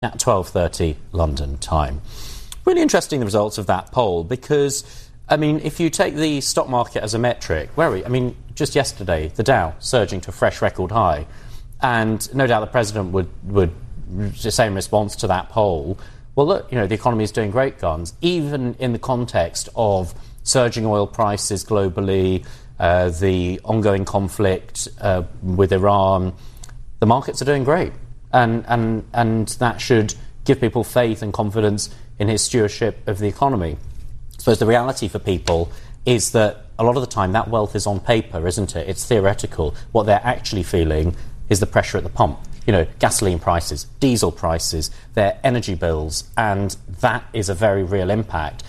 at 12:30 London time. Really interesting, the results of that poll, because, I mean, if you take the stock market as a metric, just yesterday, the Dow surging to a fresh record high, and no doubt the President would say in response to that poll, well, look, the economy is doing great guns, even in the context of surging oil prices globally, the ongoing conflict with Iran. The markets are doing great, and that should give people faith and confidence in his stewardship of the economy. I suppose the reality for people is that a lot of the time that wealth is on paper, isn't it? It's theoretical. What they're actually feeling is the pressure at the pump. Gasoline prices, diesel prices, their energy bills, and that is a very real impact.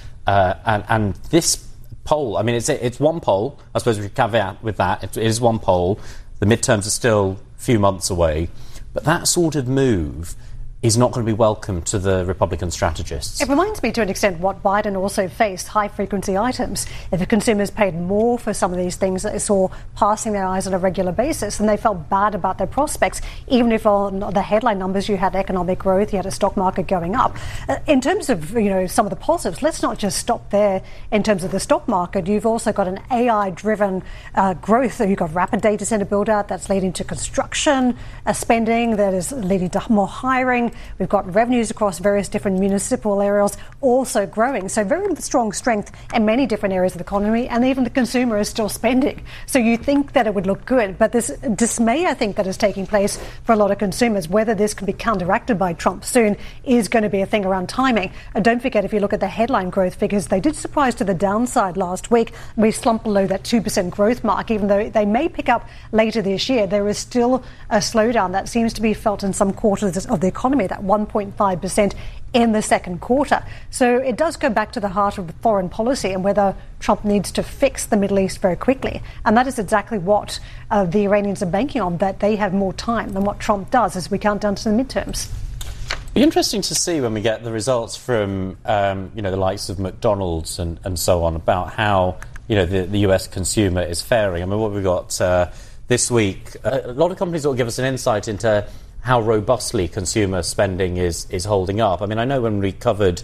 And this poll, it's one poll. I suppose we caveat with that. It is one poll. The midterms are still a few months away. But that sort of move is not going to be welcome to the Republican strategists. It reminds me to an extent what Biden also faced, high-frequency items. If the consumers paid more for some of these things that they saw passing their eyes on a regular basis, then they felt bad about their prospects, even if on the headline numbers you had economic growth, you had a stock market going up. In terms of some of the positives, let's not just stop there in terms of the stock market. You've also got an AI-driven growth. You've got rapid data center build-out that's leading to construction spending, that is leading to more hiring. We've got revenues across various different municipal areas also growing. So very strong strength in many different areas of the economy, and even the consumer is still spending. So you think that it would look good, but this dismay, I think, that is taking place for a lot of consumers, whether this can be counteracted by Trump soon, is going to be a thing around timing. And don't forget, if you look at the headline growth figures, they did surprise to the downside last week. We slumped below that 2% growth mark. Even though they may pick up later this year, there is still a slowdown that seems to be felt in some quarters of the economy, that 1.5% in the second quarter. So it does go back to the heart of foreign policy and whether Trump needs to fix the Middle East very quickly. And that is exactly what the Iranians are banking on, that they have more time than what Trump does as we count down to the midterms. It'll be interesting to see when we get the results from the likes of McDonald's and so on, about how the US consumer is faring. What we've got this week, a lot of companies will give us an insight into how robustly consumer spending is holding up. I know when we covered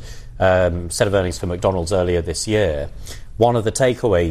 set of earnings for McDonald's earlier this year, one of the takeaway,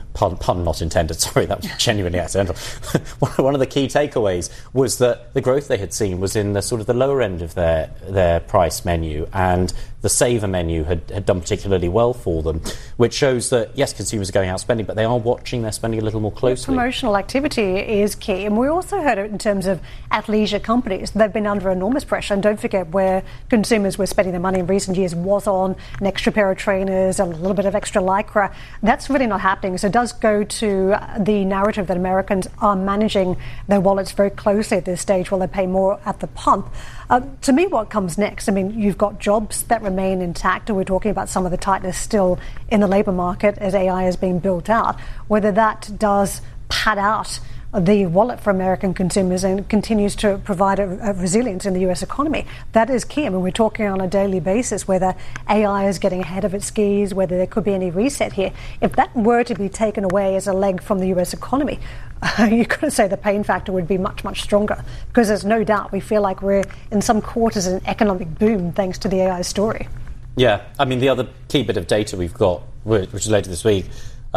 pun not intended, sorry, that was genuinely accidental. One of the key takeaways was that the growth they had seen was in the sort of the lower end of their price menu, and the saver menu had done particularly well for them, which shows that, yes, consumers are going out spending, but they are watching their spending a little more closely. Promotional activity is key. And we also heard it in terms of athleisure companies. They've been under enormous pressure. And don't forget, where consumers were spending their money in recent years was on an extra pair of trainers, a little bit of extra Lycra. That's really not happening. So it does go to the narrative that Americans are managing their wallets very closely at this stage while they pay more at the pump. To me, what comes next? You've got jobs that remain intact, and we're talking about some of the tightness still in the labour market as AI is being built out. Whether that does pad out the wallet for American consumers and continues to provide a resilience in the US economy, that is key. We're talking on a daily basis whether AI is getting ahead of its skis, whether there could be any reset here. If that were to be taken away as a leg from the US economy, you've got to say the pain factor would be much, much stronger, because there's no doubt we feel like we're in some quarters in an economic boom thanks to the AI story. Yeah, the other key bit of data we've got, which is later this week,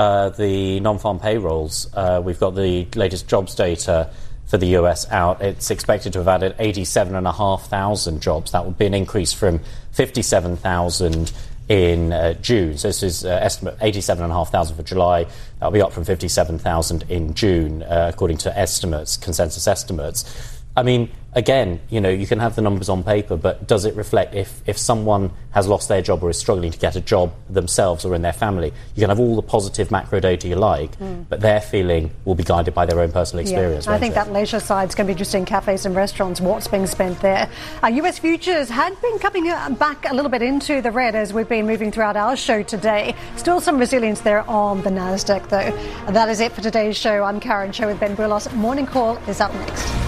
the non-farm payrolls. We've got the latest jobs data for the US out. It's expected to have added 87,500 jobs. That would be an increase from 57,000 in June. So this is estimate 87,500 for July. That'll be up from 57,000 in June, according to estimates, consensus estimates. Again, you can have the numbers on paper, but does it reflect if someone has lost their job or is struggling to get a job themselves or in their family? You can have all the positive macro data you like, but their feeling will be guided by their own personal experience. Yeah. I think that leisure side is going to be interesting. Cafes and restaurants, what's being spent there. US futures had been coming back a little bit into the red as we've been moving throughout our show today. Still some resilience there on the Nasdaq, though. And that is it for today's show. I'm Karen Cho with Ben Brouillard. Morning Call is up next.